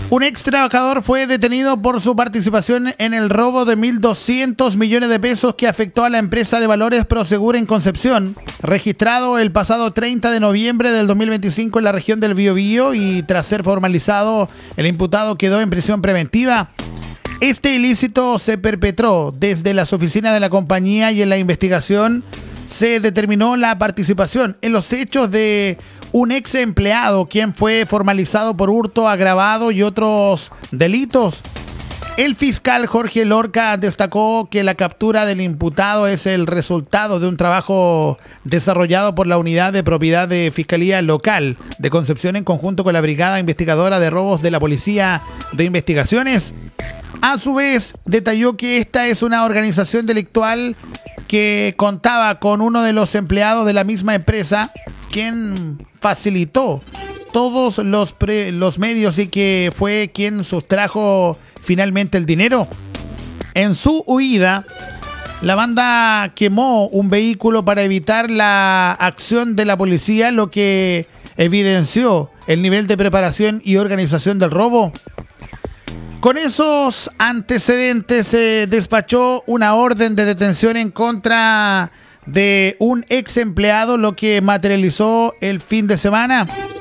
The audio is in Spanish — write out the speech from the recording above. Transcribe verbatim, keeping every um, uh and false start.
Un ex trabajador fue detenido por su participación en el robo de mil doscientos millones de pesos que afectó a la empresa de valores Prosegur en Concepción, registrado el pasado treinta de noviembre del dos mil veinticinco en la región del Biobío, y tras ser formalizado, el imputado quedó en prisión preventiva. Este ilícito se perpetró desde las oficinas de la compañía y en la investigación se determinó la participación en los hechos de un ex empleado, quien fue formalizado por hurto agravado y otros delitos. El fiscal Jorge Lorca destacó que la captura del imputado es el resultado de un trabajo desarrollado por la Unidad de Propiedad de Fiscalía Local de Concepción en conjunto con la Brigada Investigadora de Robos de la Policía de Investigaciones. A su vez, detalló que esta es una organización delictual que contaba con uno de los empleados de la misma empresa, quien facilitó todos los, pre, los medios y que fue quien sustrajo finalmente el dinero. En su huida, la banda quemó un vehículo para evitar la acción de la policía, lo que evidenció el nivel de preparación y organización del robo. Con esos antecedentes se despachó una orden de detención en contra de un ex empleado, lo que materializó el fin de semana.